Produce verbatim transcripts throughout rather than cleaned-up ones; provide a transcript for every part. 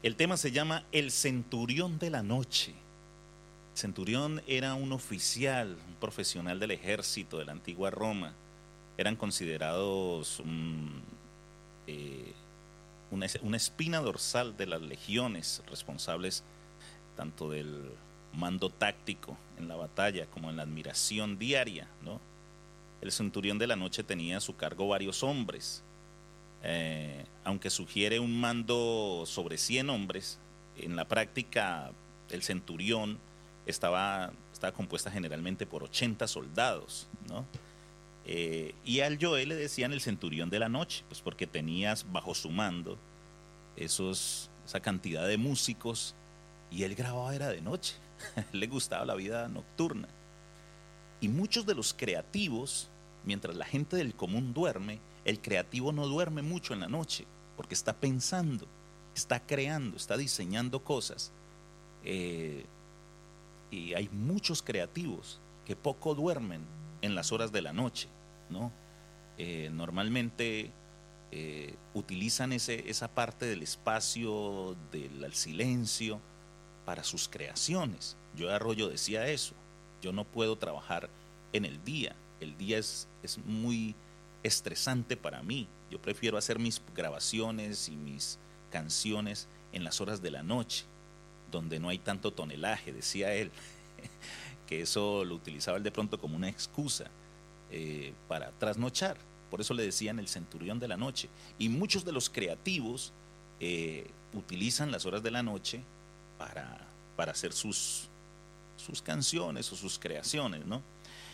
El tema se llama El Centurión de la Noche. Centurión era un oficial, un profesional del ejército de la antigua Roma. Eran considerados un, eh, una, una espina dorsal de las legiones, responsables tanto del mando táctico en la batalla como en la admiración diaria, ¿no? El centurión de la noche tenía a su cargo varios hombres. Eh, aunque sugiere un mando sobre cien hombres, en la práctica el centurión estaba, estaba compuesta generalmente por ochenta soldados, ¿no? Eh, y al Joel le decían el centurión de la noche, pues porque tenías bajo su mando esos, esa cantidad de músicos, y él grababa era de noche. Le gustaba la vida nocturna. Y muchos de los creativos, mientras la gente del común duerme, el creativo no duerme mucho en la noche, porque está pensando, está creando, está diseñando cosas. Eh, y hay muchos creativos que poco duermen en las horas de la noche, ¿no? Eh, normalmente eh, utilizan ese, esa parte del espacio, del silencio, para sus creaciones. Yo Arroyo decía eso: yo no puedo trabajar en el día, el día es, es muy estresante para mí, yo prefiero hacer mis grabaciones y mis canciones en las horas de la noche, donde no hay tanto tonelaje, decía él, que eso lo utilizaba él de pronto como una excusa eh, para trasnochar. Por eso le decían el centurión de la noche. Y muchos de los creativos eh, utilizan las horas de la noche para, para hacer sus, sus canciones o sus creaciones, ¿no?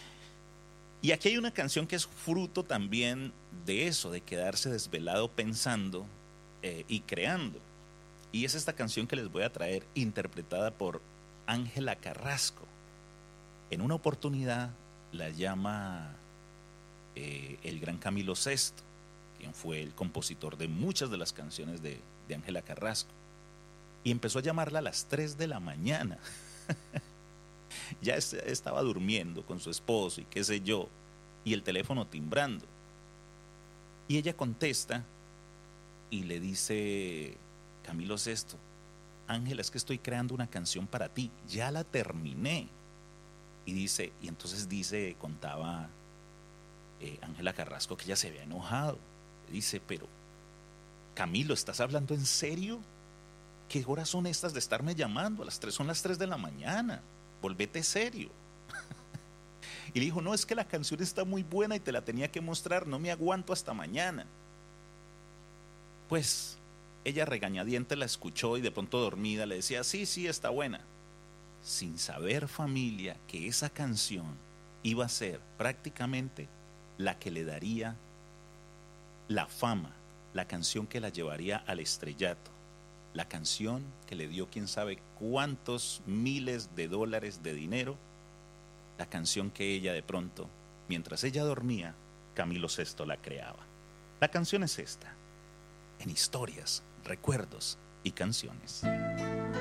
Y aquí hay una canción que es fruto también de eso, de quedarse desvelado pensando eh, y creando. Y es esta canción que les voy a traer, interpretada por Ángela Carrasco. En una oportunidad la llama eh, el gran Camilo Sesto, quien fue el compositor de muchas de las canciones de Ángela Carrasco. Y empezó a llamarla a las tres de la mañana. Ya estaba durmiendo con su esposo y qué sé yo, y el teléfono timbrando. Y ella contesta y le dice Camilo Sesto: Ángela, es que estoy creando una canción para ti, ya la terminé. Y dice, y entonces dice, contaba eh, Ángela Carrasco que ella se había enojado. Dice, pero Camilo, ¿estás hablando en serio? ¿Qué horas son estas de estarme llamando? A las tres son las tres de la mañana. Volvete serio. Y le dijo, no, es que la canción está muy buena y te la tenía que mostrar, no me aguanto hasta mañana. Pues ella regañadiente la escuchó y de pronto dormida le decía, sí, sí, está buena. Sin saber, familia, que esa canción iba a ser prácticamente la que le daría la fama, la canción que la llevaría al estrellato, la canción que le dio quién sabe cuántos miles de dólares de dinero, la canción que ella de pronto, mientras ella dormía, Camilo Sesto la creaba. La canción es esta, en historias, recuerdos y canciones.